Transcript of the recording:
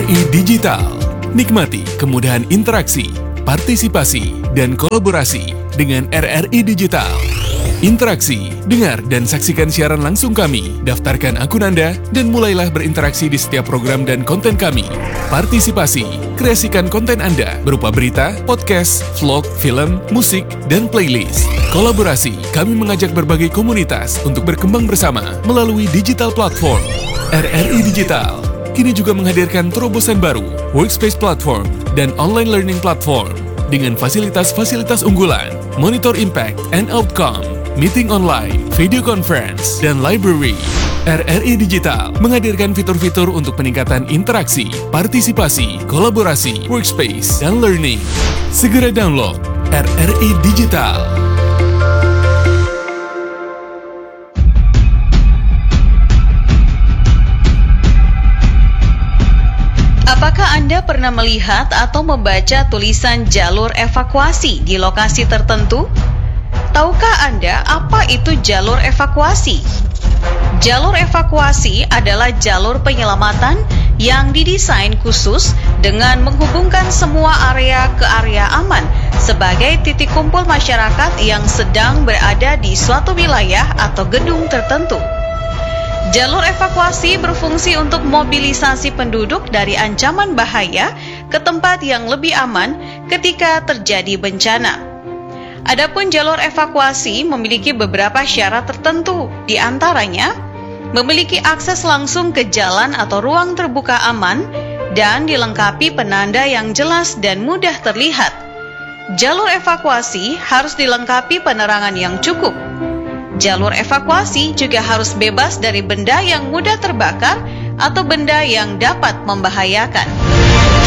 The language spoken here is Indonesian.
RRI Digital. Nikmati kemudahan interaksi, partisipasi, dan kolaborasi dengan RRI Digital. Interaksi, dengar dan saksikan siaran langsung kami, daftarkan akun Anda, dan mulailah berinteraksi di setiap program dan konten kami. Partisipasi, kreasikan konten Anda berupa berita, podcast, vlog, film, musik, dan playlist. Kolaborasi, kami mengajak berbagai komunitas untuk berkembang bersama melalui digital platform. RRI Digital kini juga menghadirkan terobosan baru, workspace platform, dan online learning platform dengan fasilitas-fasilitas unggulan, monitor impact and outcome, meeting online, video conference, dan library. RRI Digital menghadirkan fitur-fitur untuk peningkatan interaksi, partisipasi, kolaborasi, workspace, dan learning. Segera download RRI Digital. Apakah Anda pernah melihat atau membaca tulisan jalur evakuasi di lokasi tertentu? Tahukah Anda apa itu jalur evakuasi? Jalur evakuasi adalah jalur penyelamatan yang didesain khusus dengan menghubungkan semua area ke area aman sebagai titik kumpul masyarakat yang sedang berada di suatu wilayah atau gedung tertentu. Jalur evakuasi berfungsi untuk mobilisasi penduduk dari ancaman bahaya ke tempat yang lebih aman ketika terjadi bencana. Adapun jalur evakuasi memiliki beberapa syarat tertentu, di antaranya memiliki akses langsung ke jalan atau ruang terbuka aman dan dilengkapi penanda yang jelas dan mudah terlihat. Jalur evakuasi harus dilengkapi penerangan yang cukup. Jalur evakuasi juga harus bebas dari benda yang mudah terbakar atau benda yang dapat membahayakan.